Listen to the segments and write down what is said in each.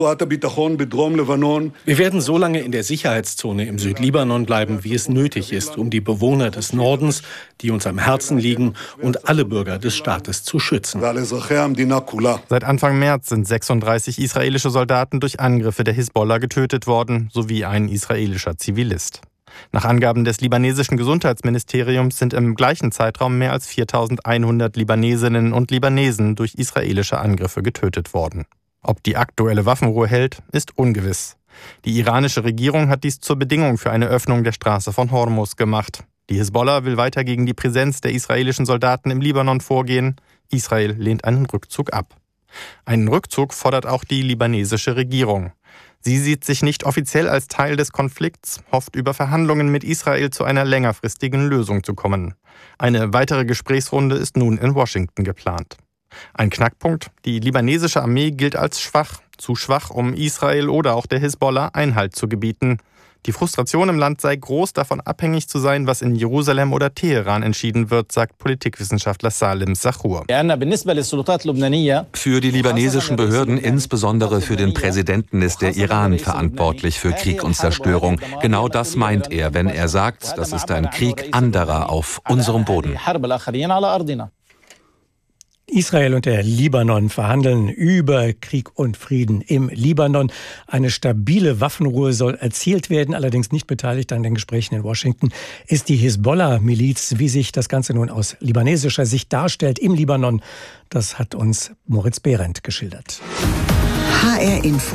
Wir werden so lange in der Sicherheitszone im Südlibanon bleiben, wie es nötig ist, um die Bewohner des Nordens, die uns am Herzen liegen, und alle Bürger des Staates zu schützen. Seit Anfang März sind 36 israelische Soldaten durch Angriffe der Hisbollah getötet worden, sowie ein israelischer Zivilist. Nach Angaben des libanesischen Gesundheitsministeriums sind im gleichen Zeitraum mehr als 4.100 Libanesinnen und Libanesen durch israelische Angriffe getötet worden. Ob die aktuelle Waffenruhe hält, ist ungewiss. Die iranische Regierung hat dies zur Bedingung für eine Öffnung der Straße von Hormuz gemacht. Die Hisbollah will weiter gegen die Präsenz der israelischen Soldaten im Libanon vorgehen. Israel lehnt einen Rückzug ab. Einen Rückzug fordert auch die libanesische Regierung. Sie sieht sich nicht offiziell als Teil des Konflikts, hofft über Verhandlungen mit Israel zu einer längerfristigen Lösung zu kommen. Eine weitere Gesprächsrunde ist nun in Washington geplant. Ein Knackpunkt: Die libanesische Armee gilt als schwach, zu schwach, um Israel oder auch der Hisbollah Einhalt zu gebieten. Die Frustration im Land sei groß, davon abhängig zu sein, was in Jerusalem oder Teheran entschieden wird, sagt Politikwissenschaftler Salim Sahur. Für die libanesischen Behörden, insbesondere für den Präsidenten, ist der Iran verantwortlich für Krieg und Zerstörung. Genau das meint er, wenn er sagt, das ist ein Krieg anderer auf unserem Boden. Israel und der Libanon verhandeln über Krieg und Frieden im Libanon. Eine stabile Waffenruhe soll erzielt werden, allerdings nicht beteiligt an den Gesprächen in Washington ist die Hisbollah-Miliz. Wie sich das Ganze nun aus libanesischer Sicht darstellt im Libanon, das hat uns Moritz Behrendt geschildert. HR Info.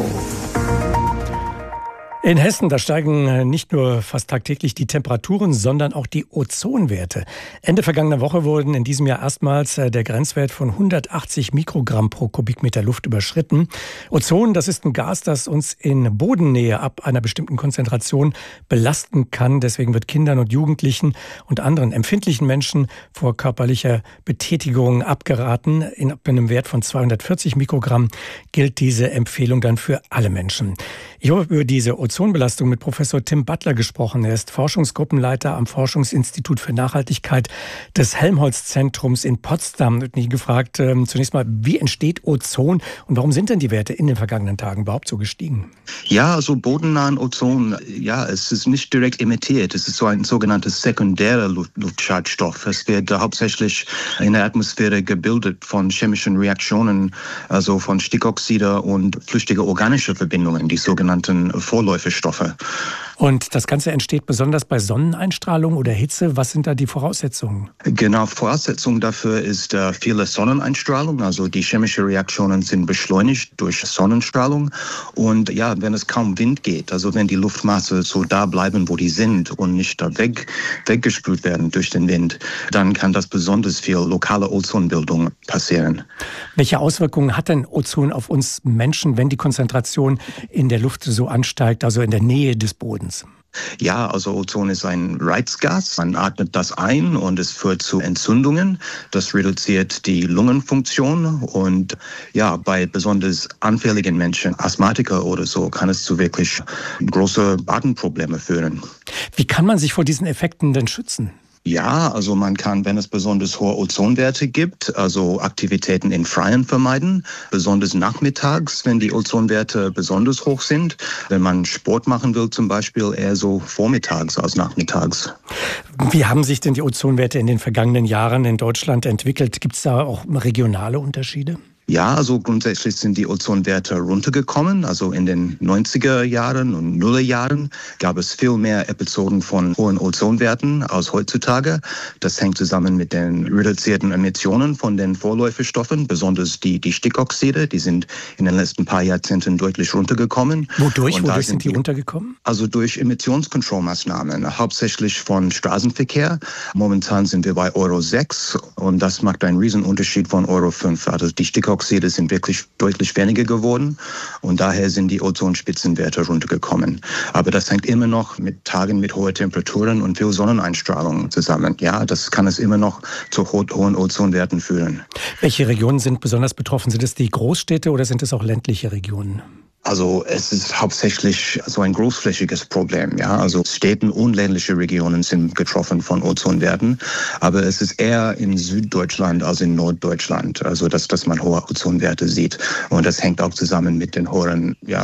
In Hessen, da steigen nicht nur fast tagtäglich die Temperaturen, sondern auch die Ozonwerte. Ende vergangener Woche wurden in diesem Jahr erstmals der Grenzwert von 180 Mikrogramm pro Kubikmeter Luft überschritten. Ozon, das ist ein Gas, das uns in Bodennähe ab einer bestimmten Konzentration belasten kann. Deswegen wird Kindern und Jugendlichen und anderen empfindlichen Menschen vor körperlicher Betätigung abgeraten. In einem Wert von 240 Mikrogramm gilt diese Empfehlung dann für alle Menschen. Ich habe über diese Ozonbelastung mit Professor Tim Butler gesprochen. Er ist Forschungsgruppenleiter am Forschungsinstitut für Nachhaltigkeit des Helmholtz-Zentrums in Potsdam. Und ich gefragt, zunächst mal, wie entsteht Ozon und warum sind denn die Werte in den vergangenen Tagen überhaupt so gestiegen? Ja, also bodennahen Ozon, ja, es ist nicht direkt emittiert. Es ist so ein sogenanntes sekundärer Luftschadstoff. Es wird hauptsächlich in der Atmosphäre gebildet von chemischen Reaktionen, also von Stickoxide und flüchtige organische Verbindungen, die sogenannten Vorläufestoffe. Und das Ganze entsteht besonders bei Sonneneinstrahlung oder Hitze. Was sind da die Voraussetzungen? Genau, Voraussetzung dafür ist viele Sonneneinstrahlung. Also die chemischen Reaktionen sind beschleunigt durch Sonnenstrahlung. Und ja, wenn es kaum Wind geht, also wenn die Luftmasse so da bleiben, wo die sind und nicht da weggespült werden durch den Wind, dann kann das besonders viel lokale Ozonbildung passieren. Welche Auswirkungen hat denn Ozon auf uns Menschen, wenn die Konzentration in der Luft so ansteigt, also in der Nähe des Bodens? Ja, also Ozon ist ein Reizgas. Man atmet das ein und es führt zu Entzündungen. Das reduziert die Lungenfunktion und ja, bei besonders anfälligen Menschen, Asthmatiker oder so, kann es zu wirklich große Atemprobleme führen. Wie kann man sich vor diesen Effekten denn schützen? Ja, also man kann, wenn es besonders hohe Ozonwerte gibt, also Aktivitäten im Freien vermeiden, besonders nachmittags, wenn die Ozonwerte besonders hoch sind. Wenn man Sport machen will zum Beispiel, eher so vormittags als nachmittags. Wie haben sich denn die Ozonwerte in den vergangenen Jahren in Deutschland entwickelt? Gibt es da auch regionale Unterschiede? Ja, also grundsätzlich sind die Ozonwerte runtergekommen. Also in den 90er Jahren und Nullerjahren gab es viel mehr Episoden von hohen Ozonwerten als heutzutage. Das hängt zusammen mit den reduzierten Emissionen von den Vorläuferstoffen, besonders die Stickoxide. Die sind in den letzten paar Jahrzehnten deutlich runtergekommen. Wodurch sind die runtergekommen? Also durch Emissionskontrollmaßnahmen, hauptsächlich von Straßenverkehr. Momentan sind wir bei Euro 6 und das macht einen riesen Unterschied von Euro 5. Also die Stickoxide sind wirklich deutlich weniger geworden und daher sind die Ozonspitzenwerte runtergekommen. Aber das hängt immer noch mit Tagen mit hohen Temperaturen und viel Sonneneinstrahlung zusammen. Ja, das kann es immer noch zu hohen Ozonwerten führen. Welche Regionen sind besonders betroffen? Sind es die Großstädte oder sind es auch ländliche Regionen? Also es ist hauptsächlich so ein großflächiges Problem. Ja? Also Städten und ländliche Regionen sind getroffen von Ozonwerten, aber es ist eher in Süddeutschland als in Norddeutschland, also dass man hohe Ozonwerte sieht. Und das hängt auch zusammen mit den hohen